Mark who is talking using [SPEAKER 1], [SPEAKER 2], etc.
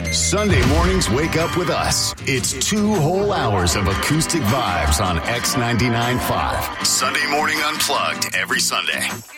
[SPEAKER 1] Sunday mornings wake up with us. It's 2 whole hours of acoustic vibes on X99.5. Sunday Morning Unplugged every Sunday.